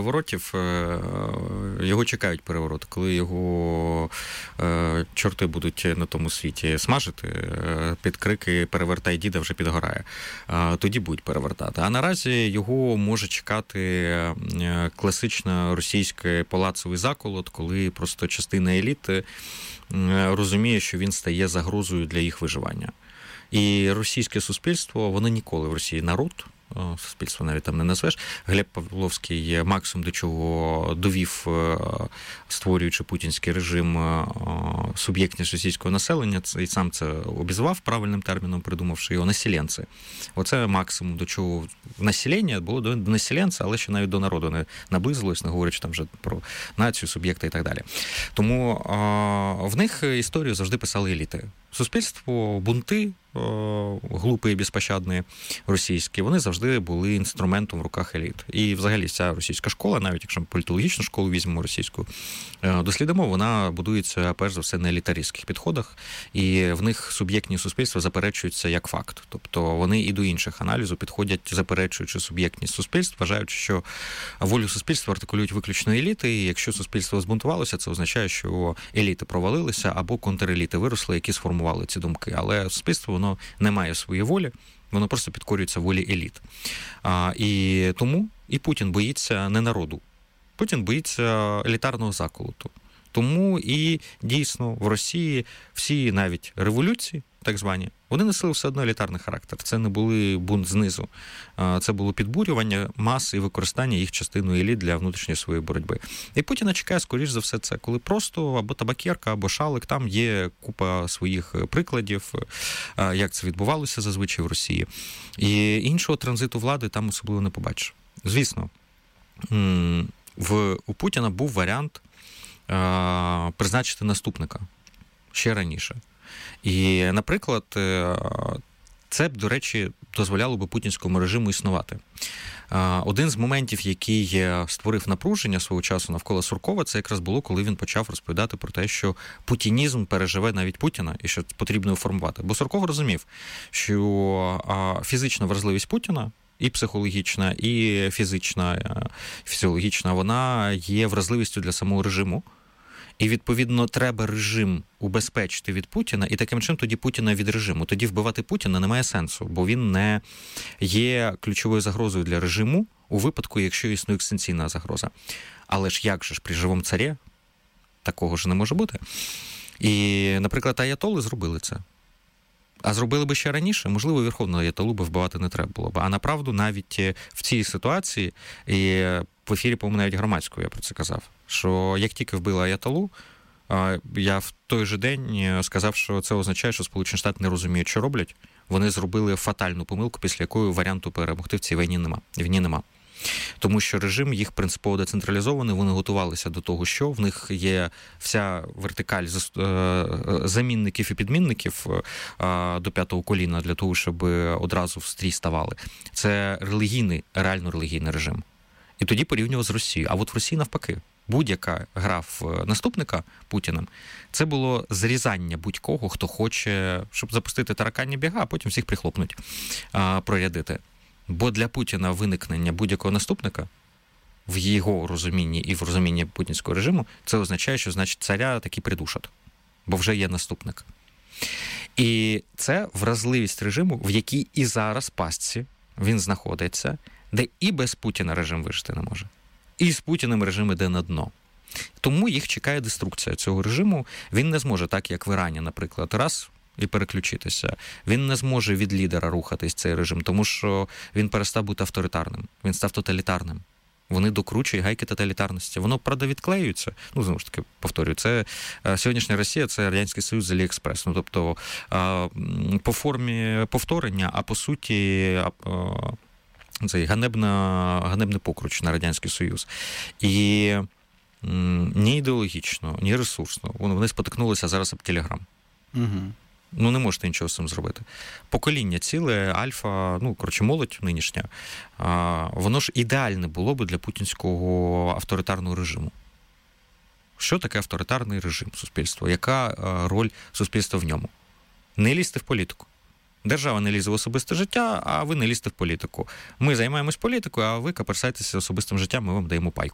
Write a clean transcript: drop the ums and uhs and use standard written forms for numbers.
переворотів, його чекають перевороти. Коли його чорти будуть на тому світі смажити, під крики «перевертай діда» вже підгорає. Тоді будуть перевертати. А наразі його може чекати класично російський палацовий заколот, коли просто частина еліти розуміє, що він стає загрозою для їх виживання. І російське суспільство, воно ніколи в Росії народ, суспільство навіть там не назвеш. Глеб Павловський максимум до чого довів, створюючи путінський режим, суб'єктність російського населення, і сам це обізвав правильним терміном, придумавши його, населенці. Оце максимум, до чого населення було до населенця, але ще навіть до народу не наблизилось, не говорячи там вже про націю, суб'єкта і так далі. Тому в них історію завжди писали еліти. Суспільство, бунти, глупі і безпощадні російські, вони завжди були інструментом в руках еліт. І взагалі ця російська школа, навіть якщо ми політологічну школу візьмемо російську, дослідимо, вона будується, перш за все, на елітаристських підходах, і в них суб'єктні суспільства заперечуються як факт. Тобто вони і до інших аналізу підходять, заперечуючи суб'єктність суспільств, вважаючи, що волю суспільства артикулюють виключно еліти, і якщо суспільство збунтувалося, це означає, що еліти провалилися або контреліти виросли, які сформували ці думки. Але суспільство, воно не має своєї волі, воно просто підкорюється волі еліт. І тому і Путін боїться не народу. Путін боїться елітарного заколоту. Тому і дійсно в Росії всі навіть революції, так звані, вони носили все одно елітарний характер. Це не були бунт знизу. Це було підбурювання мас і використання їх частиною еліт для внутрішньої своєї боротьби. І Путіна чекає, скоріш за все, це, коли просто або табакерка, або шалик, там є купа своїх прикладів, як це відбувалося зазвичай в Росії. І іншого транзиту влади там особливо не побачиш. Звісно, у Путіна був варіант призначити наступника ще раніше. І, наприклад, це б, до речі, дозволяло би путінському режиму існувати. Один з моментів, який створив напруження свого часу навколо Суркова, це якраз було, коли він почав розповідати про те, що путінізм переживе навіть Путіна і що потрібно його формувати. Бо Сурков розумів, що фізична вразливість Путіна, і психологічна, і фізіологічна, вона є вразливістю для самого режиму. І, відповідно, треба режим убезпечити від Путіна, і таким чином тоді Путіна від режиму. Тоді вбивати Путіна немає сенсу, бо він не є ключовою загрозою для режиму у випадку, якщо існує екстенційна загроза. Але ж як же ж при живому царі? Такого ж не може бути. І, наприклад, аятоли зробили це. А зробили би ще раніше, можливо, Верховного аятолу би вбивати не треба було б. А направду навіть в цій ситуації, і в ефірі, по-моєму, навіть громадського я про це казав, що як тільки вбили аятолу, я в той же день сказав, що це означає, що Сполучені Штати не розуміють, що роблять. Вони зробили фатальну помилку, після якої варіанту перемогти в цій війні нема. Тому що режим їх принципово децентралізований, вони готувалися до того, що в них є вся вертикаль замінників і підмінників до п'ятого коліна для того, щоб одразу в стрій ставали. Це реально релігійний режим. І тоді порівнював з Росією. А от в Росії навпаки. Будь-яка гра в наступника Путіним, це було зрізання будь-кого, хто хоче, щоб запустити тараканні біга, а потім всіх прихлопнуть, прорядити. Бо для Путіна виникнення будь-якого наступника в його розумінні і в розумінні путінського режиму, це означає, що, значить, царя таки придушать, бо вже є наступник. І це вразливість режиму, в якій і зараз пастці він знаходиться, де і без Путіна режим вижити не може. І з Путіним режим іде на дно. Тому їх чекає деструкція цього режиму. Він не зможе, так як в Ірані, наприклад, раз і переключитися. Він не зможе від лідера рухатись цей режим, тому що він перестав бути авторитарним. Він став тоталітарним. Вони докручують гайки тоталітарності. Воно, правда, відклеюється. Ну, знову ж таки, повторюю, це сьогоднішня Росія, це Радянський Союз з Аліекспрес. Ну, тобто, по формі повторення, а по суті, цей ганебний покруч на Радянський Союз. І ні ідеологічно, ні ресурсно. Вони спотикнулися зараз об Телеграм. Угу. Ну, не можете нічого з цим зробити. Покоління ціле, альфа, молодь нинішня, воно ж ідеальне було б для путінського авторитарного режиму. Що таке авторитарний режим суспільства? Яка роль суспільства в ньому? Не лізьте в політику. Держава не лізе в особисте життя, а ви не лізьте в політику. Ми займаємось політикою, а ви каперсайтеся особистим життям, ми вам даємо пайку.